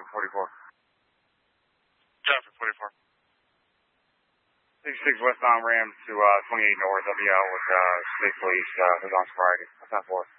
Traffic 44. Traffic 44. 66 westbound Ram to 28 north. I'll be out with state police. Who's on sobriety? What's that for?